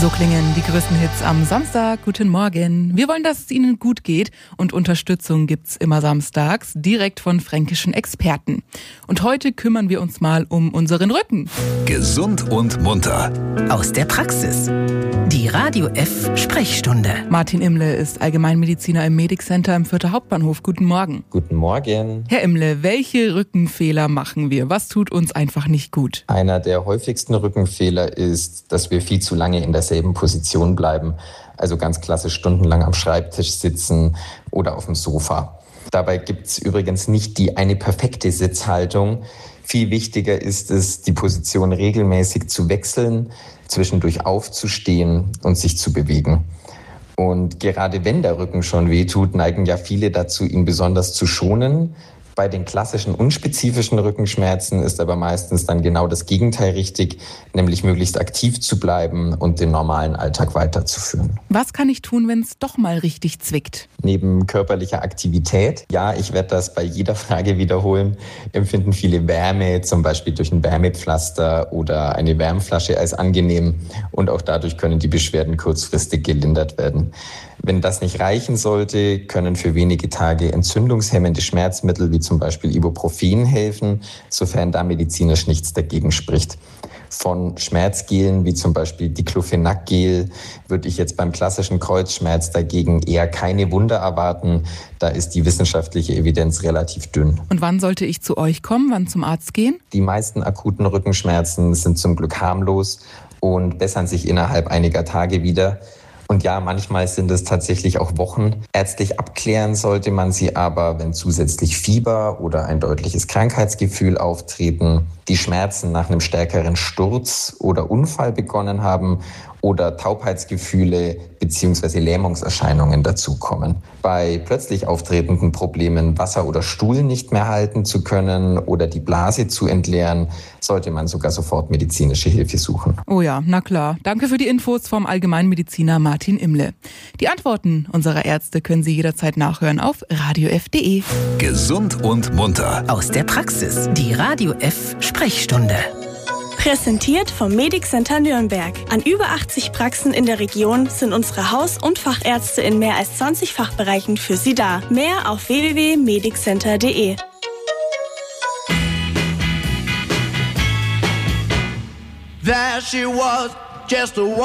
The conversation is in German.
So klingen die größten Hits am Samstag. Guten Morgen. Wir wollen, dass es Ihnen gut geht und Unterstützung gibt's immer samstags, direkt von fränkischen Experten. Und heute kümmern wir uns mal um unseren Rücken. Gesund und munter. Aus der Praxis. Die Radio F Sprechstunde. Martin Imle ist Allgemeinmediziner im Medic Center im Fürther Hauptbahnhof. Guten Morgen. Guten Morgen. Herr Imle, welche Rückenfehler machen wir? Was tut uns einfach nicht gut? Einer der häufigsten Rückenfehler ist, dass wir viel zu lange in derselben Position bleiben. Also ganz klassisch stundenlang am Schreibtisch sitzen oder auf dem Sofa. Dabei gibt es übrigens nicht die eine perfekte Sitzhaltung. Viel wichtiger ist es, die Position regelmäßig zu wechseln, zwischendurch aufzustehen und sich zu bewegen. Und gerade wenn der Rücken schon wehtut, neigen ja viele dazu, ihn besonders zu schonen. Bei den klassischen unspezifischen Rückenschmerzen ist aber meistens dann genau das Gegenteil richtig, nämlich möglichst aktiv zu bleiben und den normalen Alltag weiterzuführen. Was kann ich tun, wenn es doch mal richtig zwickt? Neben körperlicher Aktivität, ja, ich werde das bei jeder Frage wiederholen, empfinden viele Wärme, zum Beispiel durch ein Wärmepflaster oder eine Wärmflasche als angenehm und auch dadurch können die Beschwerden kurzfristig gelindert werden. Wenn das nicht reichen sollte, können für wenige Tage entzündungshemmende Schmerzmittel wie zum Beispiel Ibuprofen helfen, sofern da medizinisch nichts dagegen spricht. Von Schmerzgelen wie zum Beispiel Diclofenac-Gel würde ich jetzt beim klassischen Kreuzschmerz dagegen eher keine Wunder erwarten. Da ist die wissenschaftliche Evidenz relativ dünn. Und wann sollte ich zu euch kommen? Wann zum Arzt gehen? Die meisten akuten Rückenschmerzen sind zum Glück harmlos und bessern sich innerhalb einiger Tage wieder. Und ja, manchmal sind es tatsächlich auch Wochen. Ärztlich abklären sollte man sie aber, wenn zusätzlich Fieber oder ein deutliches Krankheitsgefühl auftreten, die Schmerzen nach einem stärkeren Sturz oder Unfall begonnen haben oder Taubheitsgefühle bzw. Lähmungserscheinungen dazukommen. Bei plötzlich auftretenden Problemen, Wasser oder Stuhl nicht mehr halten zu können oder die Blase zu entleeren, sollte man sogar sofort medizinische Hilfe suchen. Oh ja, na klar. Danke für die Infos vom Allgemeinmediziner Martin Imle. Die Antworten unserer Ärzte können Sie jederzeit nachhören auf radiof.de. Gesund und munter. Aus der Praxis. Die Radio F Sprechstunde. Präsentiert vom Medic Center Nürnberg. An über 80 Praxen in der Region sind unsere Haus- und Fachärzte in mehr als 20 Fachbereichen für Sie da. Mehr auf www.mediccenter.de. There she was, just a